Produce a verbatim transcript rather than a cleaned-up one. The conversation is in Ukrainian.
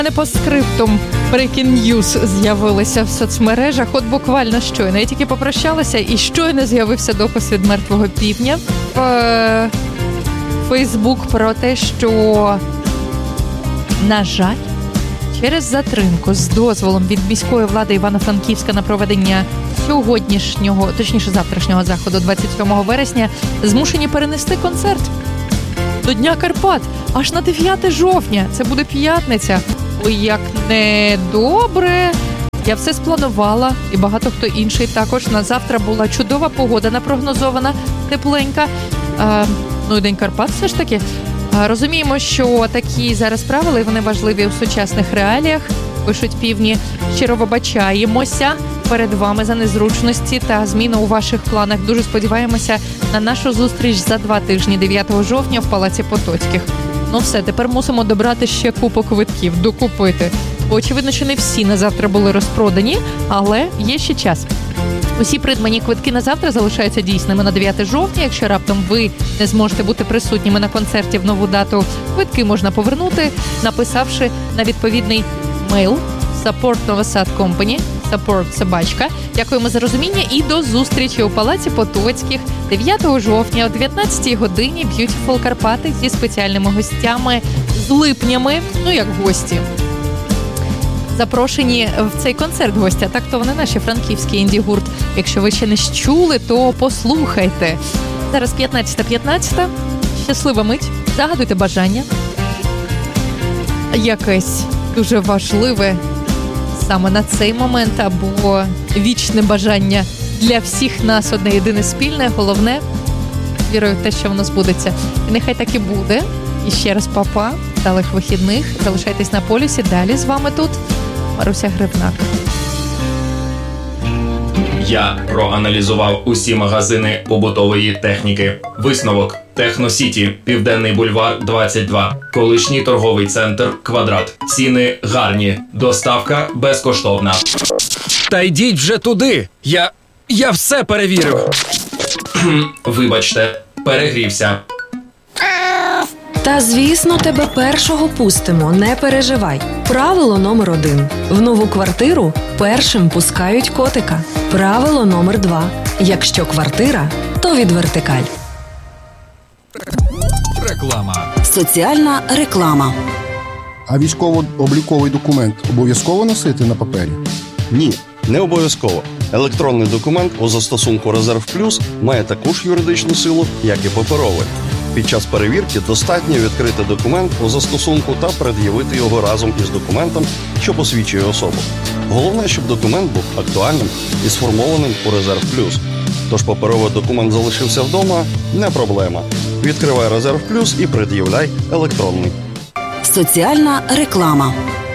мене по скриптум Breaking News з'явилися в соцмережах. От буквально щойно. Я тільки попрощалася і щойно з'явився допис від мертвого півня в Фейсбук про те, що, на жаль, через затримку з дозволом від міської влади Івано-Франківська на проведення сьогоднішнього, точніше завтрашнього заходу, двадцять сьомого вересня, змушені перенести концерт до Дня Карпат аж на дев'яте жовтня. Це буде п'ятниця. Ой, як недобре. Я все спланувала, і багато хто інший також. На завтра була чудова погода напрогнозована, тепленька. А, ну і День Карпат все ж таки. А, розуміємо, що такі зараз правила, і вони важливі у сучасних реаліях. Пишуть півні. Щиро вибачаємося перед вами за незручності та зміну у ваших планах. Дуже сподіваємося на нашу зустріч за два тижні, дев'ятого жовтня, в Палаці Потоцьких. Ну все, тепер мусимо добрати ще купу квитків, докупити. Очевидно, що не всі на завтра були розпродані, але є ще час. Усі придбані квитки на завтра залишаються дійсними на дев'яте жовтня. Якщо раптом ви не зможете бути присутніми на концерті в нову дату, квитки можна повернути, написавши на відповідний мейл support Novosad Company, support собачка. Дякуємо за розуміння і до зустрічі у Палаці Потоцьких дев'ятого жовтня о дев'ятнадцятій годині. Beautiful Карпати зі спеціальними гостями, з липнями, ну як гості. Запрошені в цей концерт гостя. Так то вони наші франківський інді-гурт. Якщо ви ще не чули, то послухайте. Зараз п'ятнадцята п'ятнадцята. Щаслива мить. Загадуйте бажання. Якесь дуже важливе саме на цей момент, або вічне бажання для всіх нас одне єдине спільне. Головне, вірую в те, що воно збудеться. І нехай так і буде. І ще раз па-па, вдалих вихідних. Залишайтесь на полюсі. Далі з вами тут Маруся Гривнак. Я проаналізував усі магазини побутової техніки. Висновок: Техносіті, Південний бульвар, двадцять два. Колишній торговий центр «Квадрат». Ціни гарні. Доставка безкоштовна. Та йдіть вже туди. Я... я все перевірив. Вибачте, перегрівся. Та, звісно, тебе першого пустимо, не переживай. Правило номер один. В нову квартиру першим пускають котика. Правило номер два. Якщо квартира, то від вертикаль. Реклама. Соціальна реклама. А військово-обліковий документ обов'язково носити на папері? Ні, не обов'язково. Електронний документ у застосунку «Резерв Плюс» має таку ж юридичну силу, як і паперовий. Під час перевірки достатньо відкрити документ у застосунку та пред'явити його разом із документом, що посвідчує особу. Головне, щоб документ був актуальним і сформованим у «Резерв Плюс». Тож паперовий документ залишився вдома – не проблема. Відкривай «Резерв Плюс» і пред'являй електронний. Соціальна реклама.